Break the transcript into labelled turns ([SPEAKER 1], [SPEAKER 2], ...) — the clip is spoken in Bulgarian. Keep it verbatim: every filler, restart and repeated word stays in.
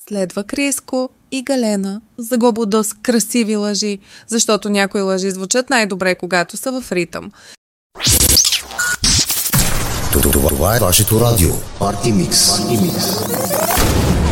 [SPEAKER 1] Следва Криско и Галена за Глободо с красиви лъжи, защото някои лъжи звучат най-добре, когато са в ритъм.
[SPEAKER 2] Това е вашето радио. Парти Микс.